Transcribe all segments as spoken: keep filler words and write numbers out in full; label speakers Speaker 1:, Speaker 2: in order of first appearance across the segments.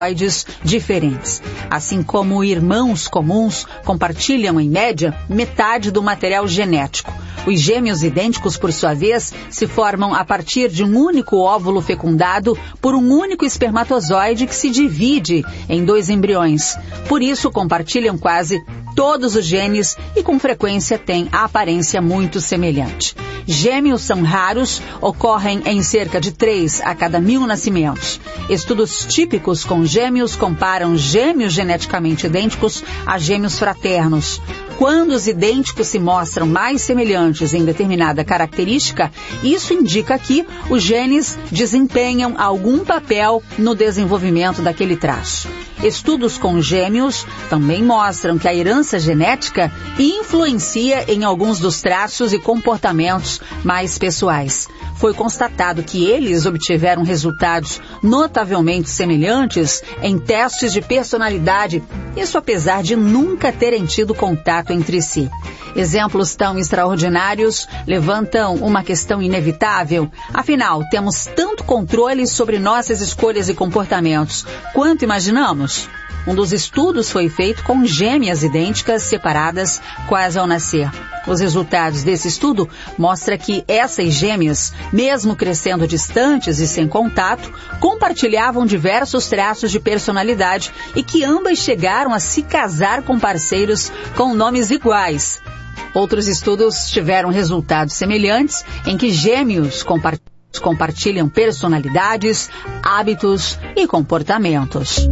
Speaker 1: diferentes. Assim como irmãos comuns compartilham, em média, metade do material genético. Os gêmeos idênticos, por sua vez, se formam a partir de um único óvulo fecundado por um único espermatozoide que se divide em dois embriões. Por isso, compartilham quase todos os genes e, com frequência, têm a aparência muito semelhante. Gêmeos são raros, ocorrem em cerca de três a cada mil nascimentos. Estudos típicos com gêmeos comparam gêmeos geneticamente idênticos a gêmeos fraternos. Quando os idênticos se mostram mais semelhantes em determinada característica, isso indica que os genes desempenham algum papel no desenvolvimento daquele traço. Estudos com gêmeos também mostram que a herança genética influencia em alguns dos traços e comportamentos mais pessoais. Foi constatado que eles obtiveram resultados notavelmente semelhantes em testes de personalidade, isso apesar de nunca terem tido contato entre si. Exemplos tão extraordinários levantam uma questão inevitável. Afinal, temos tanto controle sobre nossas escolhas e comportamentos quanto imaginamos? Um dos estudos foi feito com gêmeas idênticas separadas quase ao nascer. Os resultados desse estudo mostram que essas gêmeas, mesmo crescendo distantes e sem contato, compartilhavam diversos traços de personalidade e que ambas chegaram a se casar com parceiros com nomes iguais. Outros estudos tiveram resultados semelhantes em que gêmeos compartilham compartilham personalidades, hábitos e comportamentos.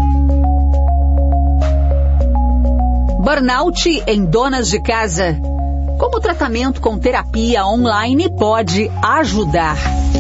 Speaker 1: Burnout em donas de casa. Como o tratamento com terapia online pode ajudar?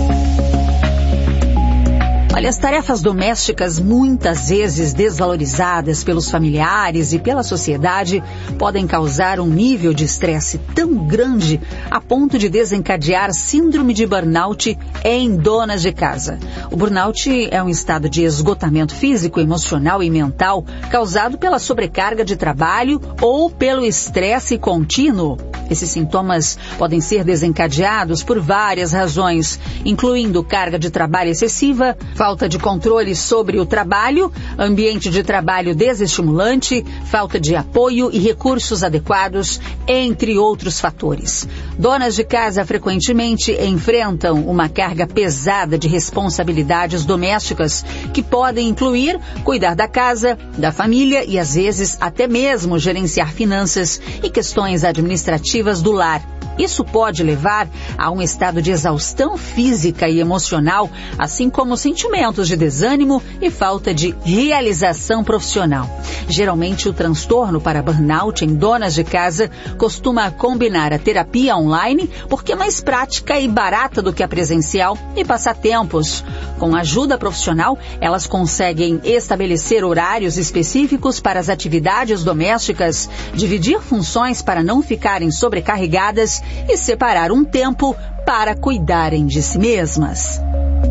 Speaker 1: Olha, as tarefas domésticas, muitas vezes desvalorizadas pelos familiares e pela sociedade, podem causar um nível de estresse tão grande a ponto de desencadear síndrome de burnout em donas de casa. O burnout é um estado de esgotamento físico, emocional e mental causado pela sobrecarga de trabalho ou pelo estresse contínuo. Esses sintomas podem ser desencadeados por várias razões, incluindo carga de trabalho excessiva, falta de controle sobre o trabalho, ambiente de trabalho desestimulante, falta de apoio e recursos adequados, entre outros fatores. Donas de casa frequentemente enfrentam uma carga pesada de responsabilidades domésticas, que podem incluir cuidar da casa, da família e, às vezes, até mesmo gerenciar finanças e questões administrativas do lar. Isso pode levar a um estado de exaustão física e emocional, assim como sentimentos de desânimo e falta de realização profissional. Geralmente, o transtorno para burnout em donas de casa costuma combinar a terapia online, porque é mais prática e barata do que a presencial, e passatempos. Com ajuda profissional, elas conseguem estabelecer horários específicos para as atividades domésticas, dividir funções para não ficarem sobrecarregadas e separar um tempo para cuidarem de si mesmas.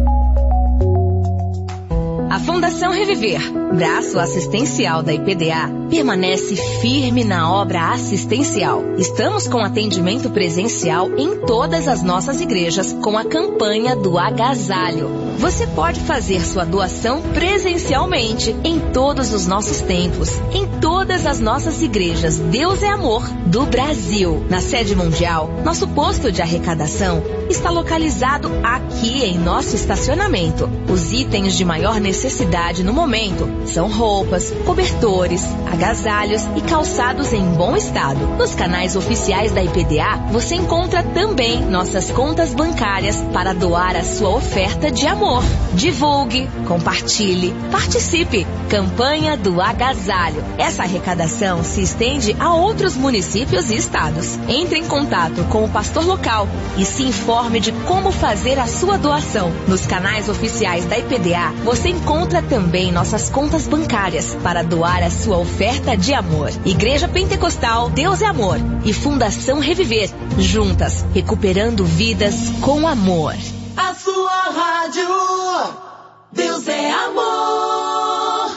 Speaker 2: A Fundação Reviver, braço assistencial da I P D A, permanece firme na obra assistencial. Estamos com atendimento presencial em todas as nossas igrejas com a campanha do agasalho. Você pode fazer sua doação presencialmente em todos os nossos templos, em todas as nossas igrejas Deus é Amor do Brasil. Na sede mundial, nosso posto de arrecadação está localizado aqui em nosso estacionamento. Os itens de maior necessidade no momento são roupas, cobertores, agasalhos e calçados em bom estado. Nos canais oficiais da I P D A, você encontra também nossas contas bancárias para doar a sua oferta de amor. Divulgue, compartilhe, participe. Campanha do agasalho. Essa arrecadação se estende a outros municípios e estados. Entre em contato com o pastor local e se informe de como fazer a sua doação. Nos canais oficiais da I P D A, você encontra também nossas contas bancárias para doar a sua oferta de amor. Igreja Pentecostal Deus é Amor e Fundação Reviver, juntas, recuperando vidas com amor.
Speaker 3: A sua rádio, Deus é Amor.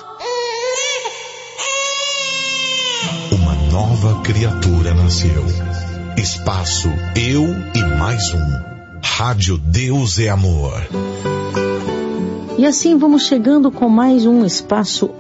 Speaker 4: Uma nova criatura nasceu. Espaço Eu e Mais Um. Rádio Deus é Amor.
Speaker 5: E assim vamos chegando com mais um espaço